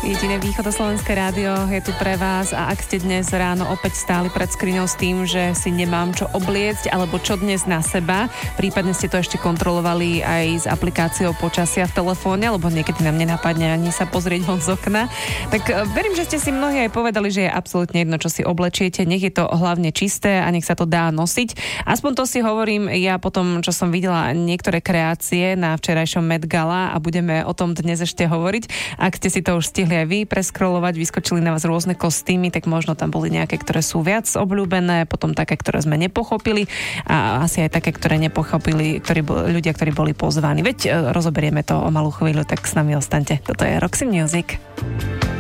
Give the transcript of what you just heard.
Jediné východoslovenské rádio je tu pre vás a ak ste dnes ráno opäť stáli pred skriňou s tým, že si nemám čo obliecť alebo čo dnes na seba, prípadne ste to ešte kontrolovali aj s aplikáciou počasia v telefóne, lebo niekedy nám nenapadne ani sa pozrieť von z okna, tak verím, že ste si mnohí aj povedali, že je absolútne jedno, čo si oblečiete, nech je to hlavne čisté a nech sa to dá nosiť. Aspoň to si hovorím ja potom, čo som videla niektoré kreácie na včerajšom Met Gala a budeme o tom dnes ešte hovoriť. Ak ste si to už stihli aj vy preskrolovať, vyskočili na vás rôzne kostýmy, tak možno tam boli nejaké, ktoré sú viac obľúbené, potom také, ktoré sme nepochopili a asi aj také, ktoré nepochopili ľudia, ktorí boli pozvaní. Veď rozoberieme to o malú chvíľu, tak s nami ostaňte. Toto je Roxy Music.